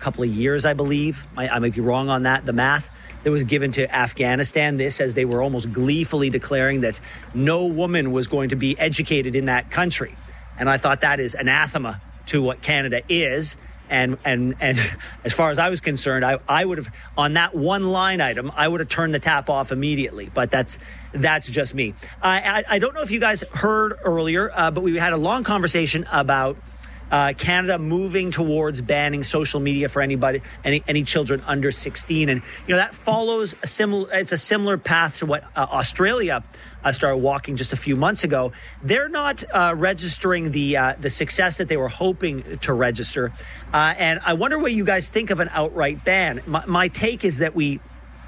couple of years, I believe. I might be wrong on that, the math that was given to Afghanistan. This as they were almost gleefully declaring that no woman was going to be educated in that country. And I thought that is anathema to what Canada is. And as far as I was concerned, I would have, on that one line item, I would have turned the tap off immediately. But that's just me. I don't know if you guys heard earlier, but we had a long conversation about Canada moving towards banning social media for any children under 16. And, that follows it's a similar path to what Australia started walking just a few months ago. They're not registering the success that they were hoping to register. And I wonder what you guys think of an outright ban. My take is that we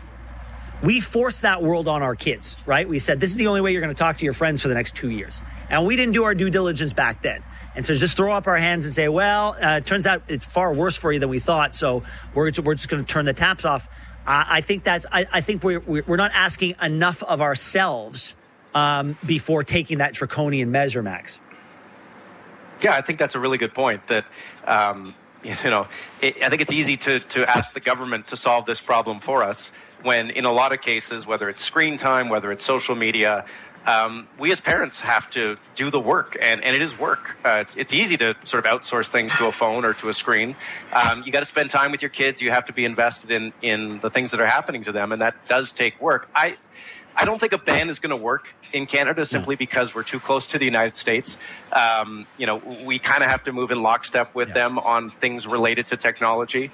forced that world on our kids, right? We said, this is the only way you're going to talk to your friends for the next 2 years. And we didn't do our due diligence back then. And so just throw up our hands and say, well, it turns out it's far worse for you than we thought. So we're just going to turn the taps off. I think we're not asking enough of ourselves before taking that draconian measure, Max. Yeah, I think that's a really good point. That I think it's easy to ask the government to solve this problem for us, when in a lot of cases, whether it's screen time, whether it's social media, we as parents have to do the work, and it is work. It's easy to sort of outsource things to a phone or to a screen. You got to spend time with your kids. You have to be invested in the things that are happening to them, and that does take work. I don't think a ban is going to work in Canada simply because we're too close to the United States. We kind of have to move in lockstep with them on things related to technology.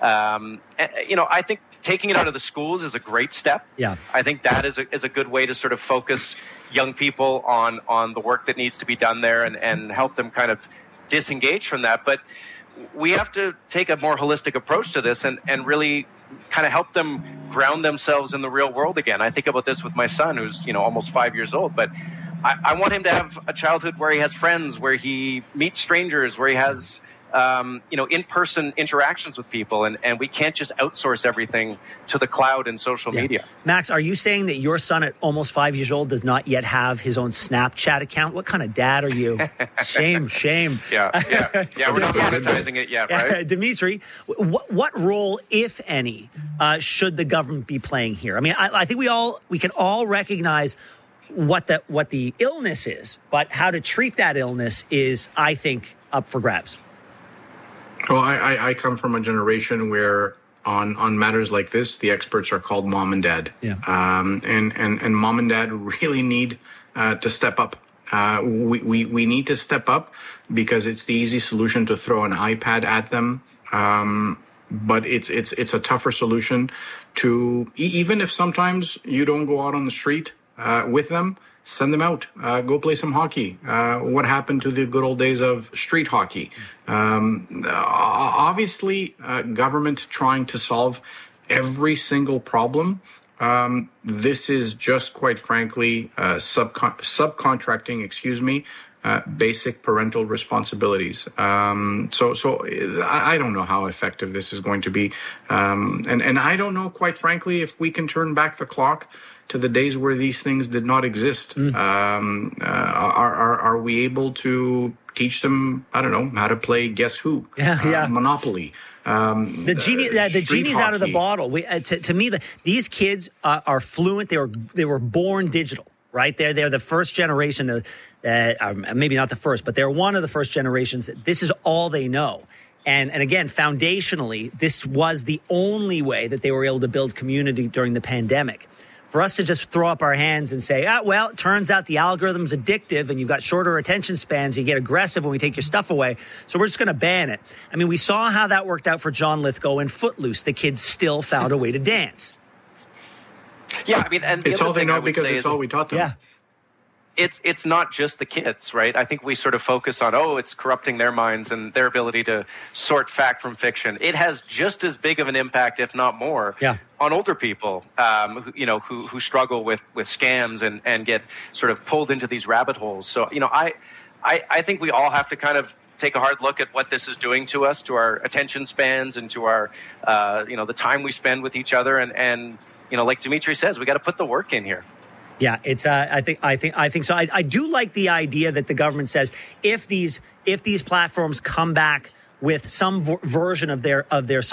I think taking it out of the schools is a great step. Yeah. I think that is a good way to sort of focus young people on the work that needs to be done there and help them kind of disengage from that. But we have to take a more holistic approach to this and really kind of help them ground themselves in the real world again. I think about this with my son, who's, almost 5 years old, but I want him to have a childhood where he has friends, where he meets strangers, where he has, in-person interactions with people. And we can't just outsource everything to the cloud and social media. Max, are you saying that your son at almost 5 years old does not yet have his own Snapchat account? What kind of dad are you? Shame. Yeah, we're not monetizing it yet, right? Dimitri, what role, if any, should the government be playing here? I mean, I think we can all recognize what the illness is, but how to treat that illness is, I think, up for grabs. Well, I come from a generation where on matters like this, the experts are called mom and dad. Yeah. And mom and dad really need to step up. We need to step up because it's the easy solution to throw an iPad at them. But it's a tougher solution to, even if sometimes you don't go out on the street with them, send them out, go play some hockey. What happened to the good old days of street hockey? Obviously, government trying to solve every single problem. This is just, quite frankly, subcontracting, basic parental responsibilities. So I don't know how effective this is going to be. And I don't know, quite frankly, if we can turn back the clock to the days where these things did not exist. Are we able to teach them, I don't know, how to play Guess Who? Monopoly. The genie's out of the bottle. To me, these kids are fluent. They were born digital, right? They're the first generation maybe not the first, but they're one of the first generations. This is all they know. And again, foundationally, this was the only way that they were able to build community during the pandemic. For us to just throw up our hands and say, well, it turns out the algorithm's addictive and you've got shorter attention spans, you get aggressive when we take your stuff away, so we're just going to ban it. I mean, we saw how that worked out for John Lithgow in Footloose. The kids still found a way to dance. Yeah, I mean, and it's all they know because it's all we taught them. Yeah. It's not just the kids, right? I think we sort of focus on, it's corrupting their minds and their ability to sort fact from fiction. It has just as big of an impact, if not more, on older people, who struggle with scams and get sort of pulled into these rabbit holes. So, I think we all have to kind of take a hard look at what this is doing to us, to our attention spans and to our, the time we spend with each other. And like Dimitri says, we got to put the work in here. Yeah, it's. I think so. I do like the idea that the government says if these platforms come back with some version of their